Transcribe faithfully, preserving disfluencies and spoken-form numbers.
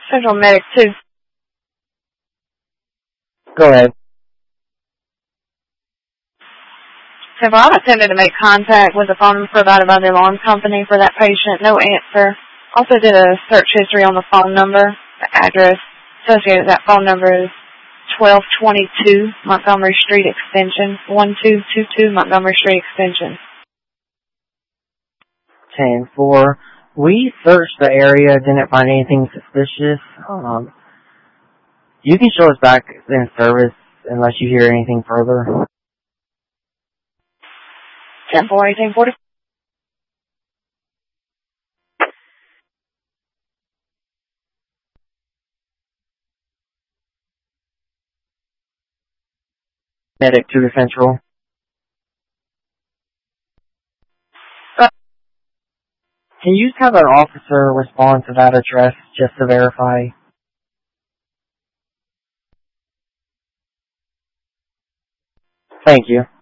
Central Medic two. Go ahead. Several, I attempted to make contact with the phone provided by the alarm company for that patient. No answer. Also did a search history on the phone number. The address associated with that phone number is twelve twenty-two Montgomery Street Extension, one two two two Montgomery Street Extension. ten four. We searched the area, didn't find anything suspicious. Um, you can show us back in service unless you hear anything further. ten four, eighteen forty. Medic two to Central. Uh, Can you just have an officer respond to that address just to verify? Thank you.